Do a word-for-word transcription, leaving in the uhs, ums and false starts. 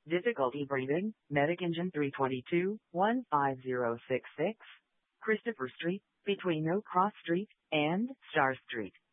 Difficulty breathing, Medic Engine three twenty-two, one five zero six six, Christopher Street, between No Cross Street and Star Street.